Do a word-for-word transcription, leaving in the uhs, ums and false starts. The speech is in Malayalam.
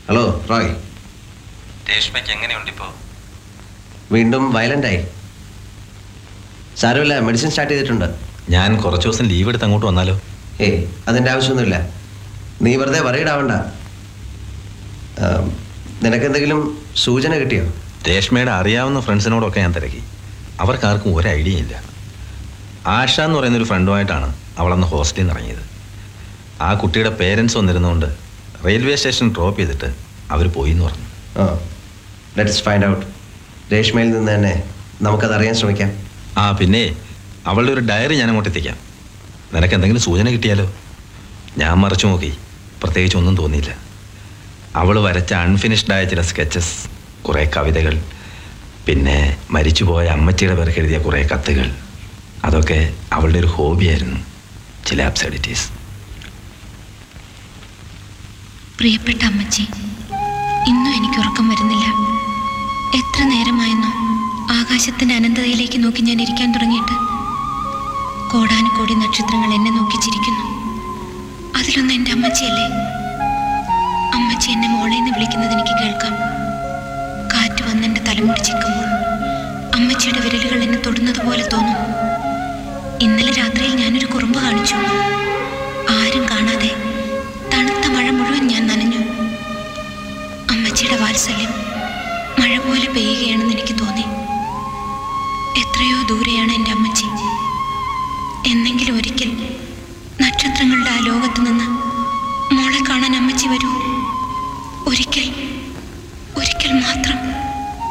ഹലോ റോയ്. രേഷ്മയ്ക്ക് എങ്ങനെയുണ്ട് ഇപ്പോൾ? വീണ്ടും വയലൻ്റായി. സാരമില്ല, മെഡിസിൻ സ്റ്റാർട്ട് ചെയ്തിട്ടുണ്ട്. ഞാൻ കുറച്ച് ദിവസം ലീവ് എടുത്ത് അങ്ങോട്ട് വന്നാലോ? ഏയ് അതിൻ്റെ ആവശ്യമൊന്നുമില്ല. നീ വെറുതെ വറീഡാവണ്ട. നിനക്കെന്തെങ്കിലും സൂചന കിട്ടിയോ? രേഷ്മയുടെ അറിയാവുന്ന ഫ്രണ്ട്സിനോടൊക്കെ ഞാൻ തിരക്കി. അവർക്കാർക്കും ഒരു ഐഡിയ ഇല്ല. ആഷ എന്ന് പറയുന്നൊരു ഫ്രണ്ടുമായിട്ടാണ് അവളന്ന് ഹോസ്റ്റലിൽ നിന്ന് ഇറങ്ങിയത്. ആ കുട്ടിയുടെ പേരൻസ് വന്നിരുന്നുകൊണ്ട് റെയിൽവേ സ്റ്റേഷൻ ഡ്രോപ്പ് ചെയ്തിട്ട് അവർ പോയി എന്ന് പറഞ്ഞു. ആ ലെറ്റ്സ് ഫൈൻഡ് ഔട്ട്. രേഷ്മയിൽ നിന്ന് തന്നെ നമുക്കതറിയാൻ ശ്രമിക്കാം. ആ പിന്നെ അവളുടെ ഒരു ഡയറി ഞാൻ അങ്ങോട്ട് എത്തിക്കാം. നിനക്ക് എന്തെങ്കിലും സൂചന കിട്ടിയാലോ? ഞാൻ മറിച്ചു നോക്കി, പ്രത്യേകിച്ച് ഒന്നും തോന്നിയില്ല. അവൾ വരച്ച അൺഫിനിഷ്ഡായ ചില സ്കെച്ചസ്, കുറേ കവിതകൾ, പിന്നെ മരിച്ചുപോയ അമ്മച്ചിയുടെ പേർക്ക് എഴുതിയ കുറേ കത്തുകൾ, അതൊക്കെ അവളുടെ ഒരു ഹോബിയായിരുന്നു. ചില അബ്സർഡിറ്റീസ്. പ്രിയപ്പെട്ട അമ്മച്ചി, ഇന്നും എനിക്ക് ഉറക്കം വരുന്നില്ല. എത്ര നേരമായെന്നോ ആകാശത്തിന്റെ അനന്തതയിലേക്ക് നോക്കി ഞാൻ ഇരിക്കാൻ തുടങ്ങിയിട്ട്. കോടാനുകോടി നക്ഷത്രങ്ങൾ എന്നെ നോക്കി ചിരിക്കുന്നു. അതിലൊന്ന് എൻ്റെ അമ്മച്ചിയല്ലേ? അമ്മച്ചി എന്നെ മോളേന്ന് വിളിക്കുന്നത് എനിക്ക് കേൾക്കാം. കാറ്റ് വന്നെൻ്റെ തലമുടി ചിക്കുമ്പോൾ അമ്മച്ചിയുടെ വിരലുകൾ എന്നെ തൊടുന്നത് പോലെ തോന്നും. ഇന്നലെ രാത്രിയിൽ ഞാനൊരു കുറുമ്പ് കാണിച്ചു. ആരും കാണാതെ തണുത്ത മഴ മുഴുവൻ ഞാൻ നനഞ്ഞു. അമ്മച്ചിയുടെ വാത്സല്യം മഴ പോലെ പെയ്യുകയാണെന്ന് എനിക്ക് തോന്നി. എത്രയോ ദൂരെയാണ് എൻ്റെ അമ്മച്ചി. എന്നെങ്കിലും ഒരിക്കൽ നക്ഷത്രങ്ങളുടെ ആ ലോകത്ത് നിന്ന് മോളെ കാണാൻ അമ്മച്ചി വരൂ. ഒരിക്കൽ ഒരിക്കൽ മാത്രം.